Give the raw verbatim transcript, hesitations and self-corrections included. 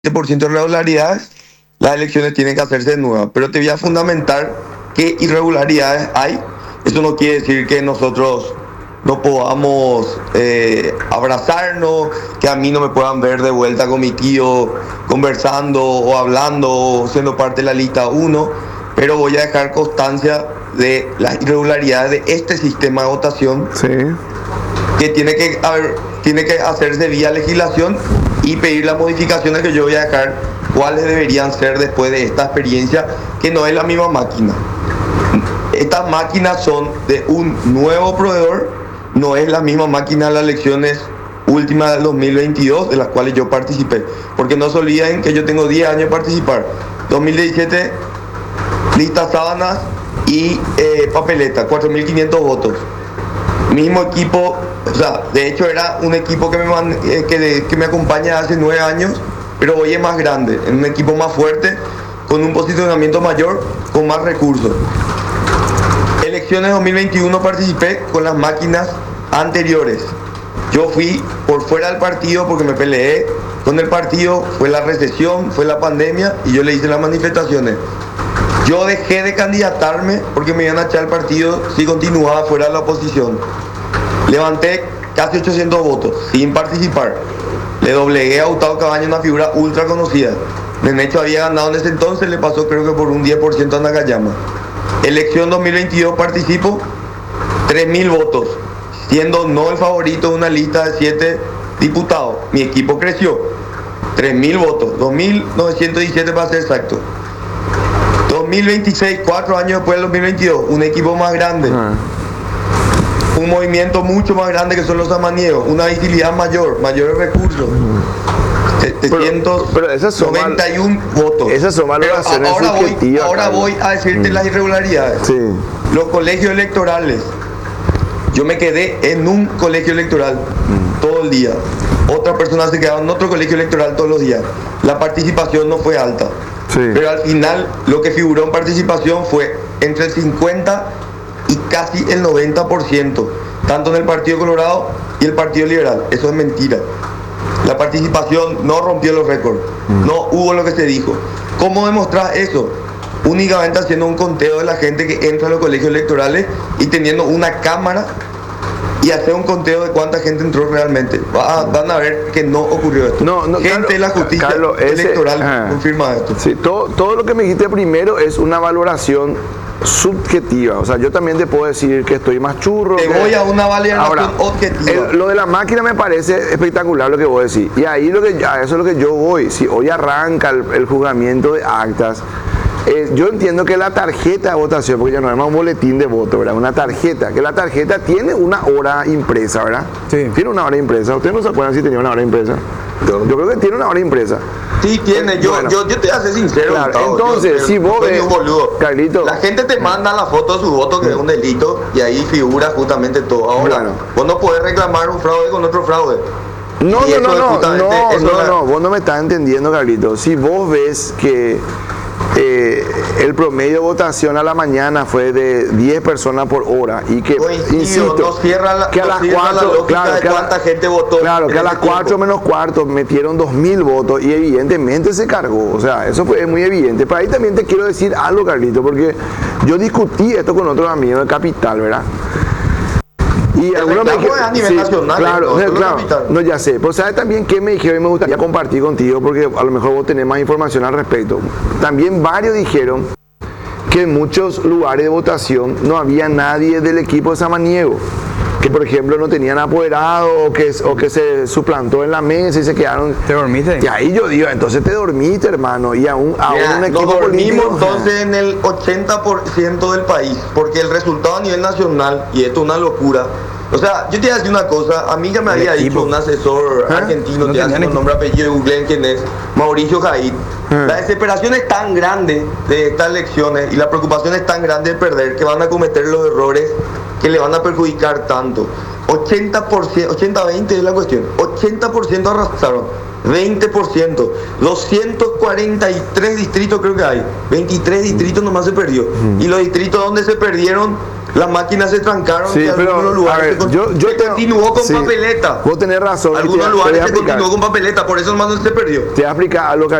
por ciento de irregularidades, las elecciones tienen que hacerse de nuevo. Pero te voy a fundamentar qué irregularidades hay. Eso no quiere decir que nosotros no podamos eh, abrazarnos, que a mí no me puedan ver de vuelta con mi tío conversando o hablando o siendo parte de la lista uno, pero voy a dejar constancia de las irregularidades de este sistema de votación, sí, que tiene que, a ver, tiene que hacerse vía legislación y pedir las modificaciones que yo voy a dejar cuáles deberían ser después de esta experiencia, que no es la misma máquina. Estas máquinas son de un nuevo proveedor, no es la misma máquina de las elecciones últimas del dos mil veintidós, de las cuales yo participé. Porque no se olviden que yo tengo diez años de participar. dos mil diecisiete, listas sábanas y eh, papeleta, cuatro mil quinientos votos. Mismo equipo, o sea, de hecho era un equipo que me, man, eh, que, de, que me acompaña hace nueve años, pero hoy es más grande, en un equipo más fuerte, con un posicionamiento mayor, con más recursos. Elecciones dos mil veintiuno participé con las máquinas anteriores. Yo fui por fuera del partido porque me peleé con el partido, fue la recesión, fue la pandemia y yo le hice las manifestaciones. Yo dejé de candidatarme porque me iban a echar el partido si continuaba fuera de la oposición. Levanté casi ochocientos votos sin participar. Le doblegué a Gustavo Cabañas, una figura ultra conocida. Menecho había ganado en ese entonces, le pasó creo que por un diez por ciento a Nakayama. Elección dos mil veintidós participo, tres mil votos, siendo no el favorito de una lista de siete diputados. Mi equipo creció, tres mil votos, dos mil novecientos diecisiete para ser exacto. dos mil veintiséis, cuatro años después del dos mil veintidós, un equipo más grande, uh-huh. un movimiento mucho más grande que son los samaniegos, una visibilidad mayor, mayores recursos. setecientos noventa y uno votos. Esas son valoraciones ahora voy, subjetivas. ahora voy a decirte mm. las irregularidades. Sí. Los colegios electorales. Yo me quedé en un colegio electoral mm. todo el día. Otras personas se quedaron en otro colegio electoral todos los días. La participación no fue alta. Sí. Pero al final lo que figuró en participación fue entre el cincuenta y casi el noventa por ciento. Tanto en el Partido Colorado y el Partido Liberal. Eso es mentira. La participación no rompió los récords, mm. no hubo lo que se dijo. ¿Cómo demostrar eso? Únicamente haciendo un conteo de la gente que entra a los colegios electorales y teniendo una cámara y hacer un conteo de cuánta gente entró realmente. Va, van a ver que no ocurrió esto. No, no, gente Carlos, de la justicia Carlos, ese, electoral ajá. confirma esto. Sí, todo, todo lo que me dijiste primero es una valoración subjetiva, o sea, yo también te puedo decir que estoy más churro. Te que... voy a una valoración Ahora, objetiva. El, lo de la máquina me parece espectacular lo que vos decís. Y ahí lo que, a eso es lo que yo voy. Si hoy arranca el, el juzgamiento de actas, eh, yo entiendo que la tarjeta de votación, porque ya no es más un boletín de voto, ¿verdad? Una tarjeta, que la tarjeta tiene una hora impresa, ¿verdad? Sí. Tiene una hora impresa. ¿Ustedes no se acuerdan si tenía una hora impresa? Yo, yo creo que tiene una hora impresa. Sí, tiene, yo, bueno, yo, yo te voy a ser sincero. Claro, entonces, yo, si vos ves, un boludo. Carlito, la gente te manda la foto de su voto, que es un delito, y ahí figura justamente todo. Ahora, bueno, vos no podés reclamar un fraude con otro fraude. No, y no, no, no, no, no, la... no, vos no me estás entendiendo, Carlito. Si vos ves que eh, el promedio de votación a la mañana fue de diez personas por hora y que, Coincido, insisto, no cierra la, que a no las cuatro, claro, de cuánta la, gente votó. Claro, que a las cuatro menos cuarto metieron dos mil votos y evidentemente se cargó. O sea, eso fue muy evidente. Pero ahí también te quiero decir algo, Carlito, porque yo discutí esto con otros amigos de Capital, ¿verdad? Y algunos me dijeron, a nivel sí, nacional, claro, no, claro, no, ya sé, pero sabes también que me dijeron y me gustaría compartir contigo porque a lo mejor vos tenés más información al respecto. También varios dijeron que en muchos lugares de votación no había nadie del equipo de Samaniego, que por ejemplo no tenían apoderado o que, o que se suplantó en la mesa y se quedaron. ¿Te dormiste? Y ahí yo digo, entonces te dormiste, hermano, y aún, aún Mira, un equipo nos dormimos político, entonces en el ochenta por ciento del país, porque el resultado a nivel nacional, y esto es una locura. O sea, yo te voy a decir una cosa, a mí ya me había equipo. dicho un asesor ¿Ah? argentino, no te hace un nombre, apellido, googleen quién es, Mauricio Jaid. ¿Ah? La desesperación es tan grande de estas elecciones y la preocupación es tan grande de perder que van a cometer los errores que le van a perjudicar tanto. ochenta por ciento, ochenta veinte es la cuestión, ochenta por ciento arrasaron, veinte por ciento, doscientos cuarenta y tres distritos creo que hay, veintitrés distritos nomás se perdió. Y los distritos donde se perdieron Las máquinas se trancaron Sí, y pero, algunos a lugares ver, se, con- yo- yo se tengo- continuó con sí, papeleta. Vos tenés razón. y te- Algunos te voy a lugares se explicar. continuó con papeleta, por eso nomás no se perdió. Te voy a explicar algo que